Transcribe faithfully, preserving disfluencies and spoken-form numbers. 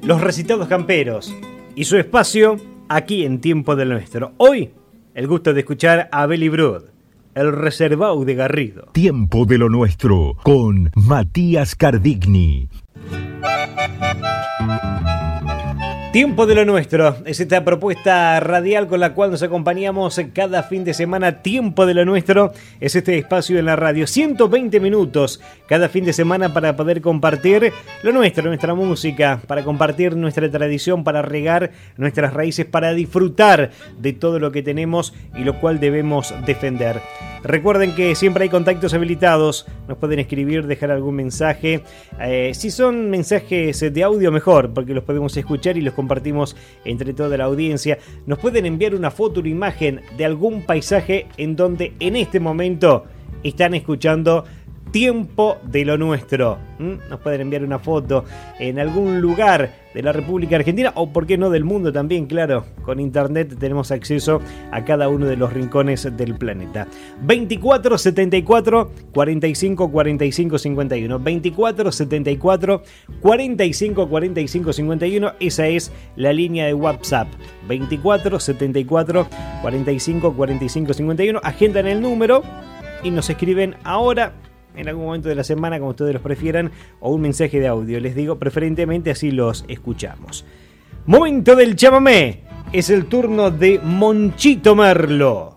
los recitados camperos y su espacio aquí en Tiempo de lo Nuestro. Hoy, el gusto de escuchar a Belly Brood, el reservao de Garrido. Tiempo de lo Nuestro con Matías Cardigni. Tiempo de lo Nuestro es esta propuesta radial con la cual nos acompañamos cada fin de semana. Tiempo de lo Nuestro es este espacio en la radio, ciento veinte minutos cada fin de semana para poder compartir lo nuestro, nuestra música, para compartir nuestra tradición, para regar nuestras raíces, para disfrutar de todo lo que tenemos y lo cual debemos defender. Recuerden que siempre hay contactos habilitados, nos pueden escribir, dejar algún mensaje. Eh, si son mensajes de audio, mejor, porque los podemos escuchar y los compartimos entre toda la audiencia. Nos pueden enviar una foto, una imagen de algún paisaje en donde en este momento están escuchando Tiempo de lo Nuestro. ¿Mm? Nos pueden enviar una foto en algún lugar de la República Argentina o, por qué no, del mundo también, claro. Con internet tenemos acceso a cada uno de los rincones del planeta. veinticuatro setenta y cuatro cuarenta y cinco cuarenta y cinco cincuenta y uno. veinticuatro setenta y cuatro cuarenta y cinco cuarenta y cinco cincuenta y uno. Esa es la línea de WhatsApp. veinticuatro setenta y cuatro cuarenta y cinco cuarenta y cinco cincuenta y uno. Agendan el número y nos escriben ahora, en algún momento de la semana, como ustedes los prefieran, o un mensaje de audio. Les digo, preferentemente así los escuchamos. Momento del chamamé. Es el turno de Monchito Merlo.